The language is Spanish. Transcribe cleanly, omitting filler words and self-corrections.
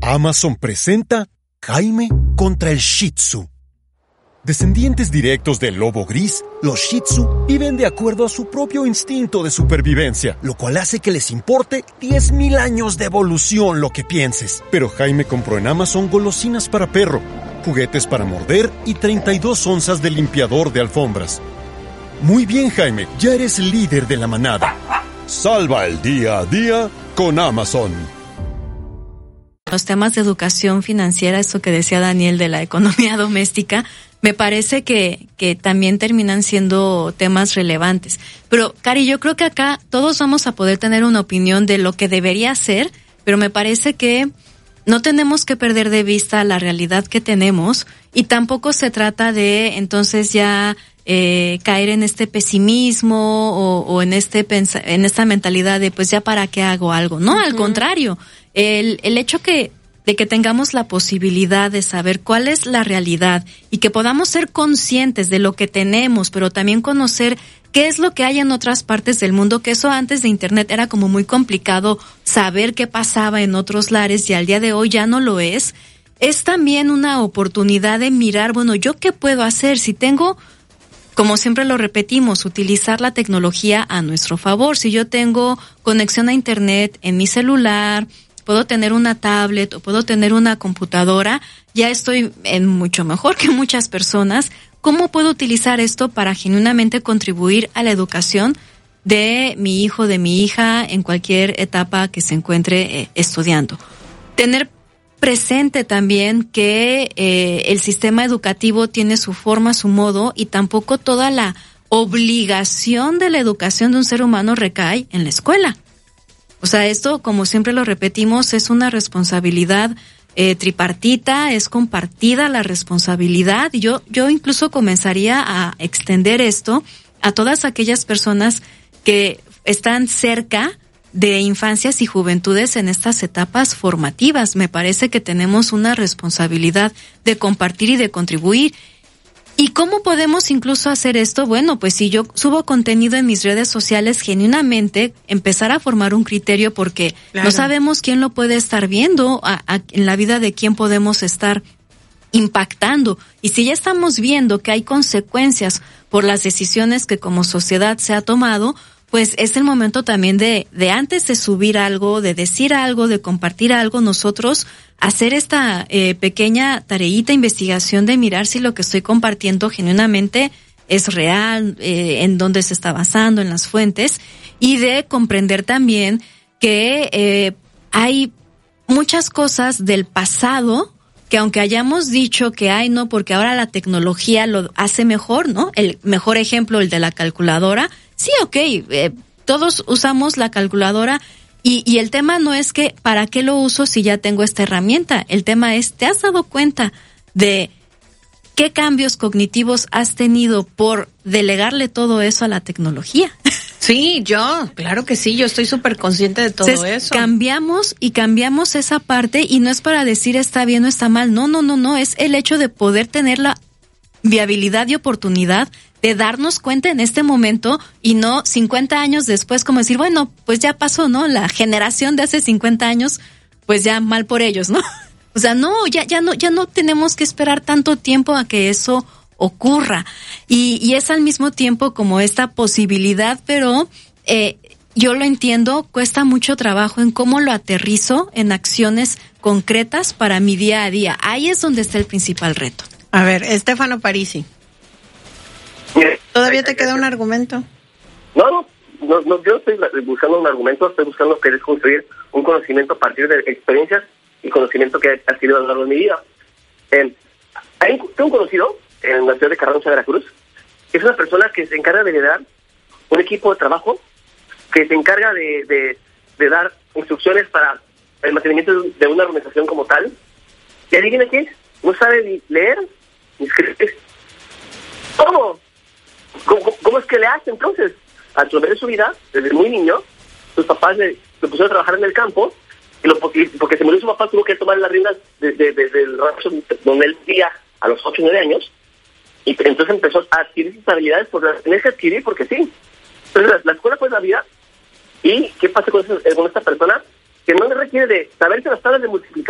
Amazon presenta Jaime contra el Shih Tzu. Descendientes directos del lobo gris, los Shih Tzu viven de acuerdo a su propio instinto de supervivencia, lo cual hace que les importe 10,000 años de evolución lo que pienses. Pero Jaime compró en Amazon golosinas para perro, juguetes para morder y 32 onzas de limpiador de alfombras. Muy bien, Jaime, ya eres el líder de la manada. Salva el día a día con Amazon. Los temas de educación financiera, eso que decía Daniel de la economía doméstica, me parece que también terminan siendo temas relevantes. Pero, Cari, yo creo que acá todos vamos a poder tener una opinión de lo que debería ser, pero me parece que no tenemos que perder de vista la realidad que tenemos y tampoco se trata de entonces ya caer en este pesimismo o en en esta mentalidad de pues ya para qué hago algo. No, al contrario, el hecho de que tengamos la posibilidad de saber cuál es la realidad y que podamos ser conscientes de lo que tenemos, pero también conocer qué es lo que hay en otras partes del mundo, que eso antes de Internet era como muy complicado saber qué pasaba en otros lares y al día de hoy ya no lo es también una oportunidad de mirar, bueno, ¿yo qué puedo hacer si tengo, como siempre lo repetimos, utilizar la tecnología a nuestro favor? Si yo tengo conexión a Internet en mi celular, puedo tener una tablet o puedo tener una computadora, ya estoy en mucho mejor que muchas personas. ¿Cómo puedo utilizar esto para genuinamente contribuir a la educación de mi hijo, de mi hija, en cualquier etapa que se encuentre estudiando? Tener presente también que el sistema educativo tiene su forma, su modo, y tampoco toda la obligación de la educación de un ser humano recae en la escuela. O sea, esto, como siempre lo repetimos, es una responsabilidad tripartita, es compartida la responsabilidad. Y yo incluso comenzaría a extender esto a todas aquellas personas que están cerca de infancias y juventudes en estas etapas formativas. Me parece que tenemos una responsabilidad de compartir y de contribuir. ¿Y cómo podemos incluso hacer esto? Bueno, pues si yo subo contenido en mis redes sociales, genuinamente empezar a formar un criterio, porque claro, no sabemos quién lo puede estar viendo, en la vida de quién podemos estar impactando. Y si ya estamos viendo que hay consecuencias por las decisiones que como sociedad se ha tomado, pues es el momento también de antes de subir algo, de decir algo, de compartir algo, nosotros hacer esta pequeña tareita, investigación de mirar si lo que estoy compartiendo genuinamente es real, en dónde se está basando, en las fuentes, y de comprender también que hay muchas cosas del pasado que aunque hayamos dicho que no, porque ahora la tecnología lo hace mejor, ¿no? El mejor ejemplo, el de la calculadora. Sí, todos usamos la calculadora y el tema no es que ¿para qué lo uso si ya tengo esta herramienta? El tema es, ¿te has dado cuenta de qué cambios cognitivos has tenido por delegarle todo eso a la tecnología? Sí, claro que sí, yo estoy súper consciente de todo eso. Cambiamos esa parte y no es para decir está bien o está mal, no, es el hecho de poder tener la viabilidad y oportunidad de darnos cuenta en este momento y no 50 años después como decir, bueno, pues ya pasó, ¿no? La generación de hace 50 años, pues ya mal por ellos, ¿no? O sea, no, ya no tenemos que esperar tanto tiempo a que eso ocurra. Y es al mismo tiempo como esta posibilidad, pero yo lo entiendo, cuesta mucho trabajo en cómo lo aterrizo en acciones concretas para mi día a día. Ahí es donde está el principal reto. A ver, Estefano Parisi. ¿Todavía te queda un argumento? No, yo estoy buscando un argumento, estoy buscando querer construir un conocimiento a partir de experiencias y conocimiento que he adquirido a lo largo de mi vida. Tengo un conocido en la ciudad de Carranza, Veracruz, que es una persona que se encarga de liderar un equipo de trabajo, que se encarga de dar instrucciones para el mantenimiento de una organización como tal. Y adivina qué, no sabe ni leer ni escribir. ¿Cómo es que le hace entonces? A través de su vida, desde muy niño, sus papás le pusieron a trabajar en el campo y porque se murió su papá, tuvo que tomar las riendas del rancho donde él vivía a los 8 o 9 años, y entonces empezó a adquirir sus habilidades por las tener que adquirir porque sí. Entonces la escuela pues la vida. ¿Y qué pasa con esta persona? Que no le requiere de saberse las tablas de multiplicar